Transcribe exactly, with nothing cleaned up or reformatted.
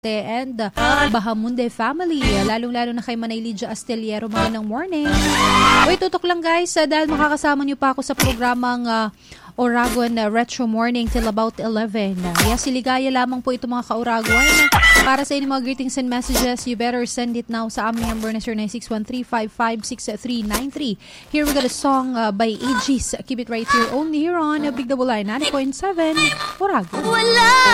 and uh, Bahamunde family, uh, lalong-lalo na kay Manay Lydia Astillero, magandang morning. Uy, tutok lang guys, uh, dahil makakasama niyo pa ako sa programang uh, Oragon uh, Retro Morning till about eleven. Uh, yes, siligaya lamang po ito mga ka-Oragon. Para sa inyong mga greetings and messages, you better send it now sa aming number na zero nine six one three five five six three nine three. Here we got a song uh, by Aegis. Keep it right here, only here on uh, Big Double I ninety point seven Oragon.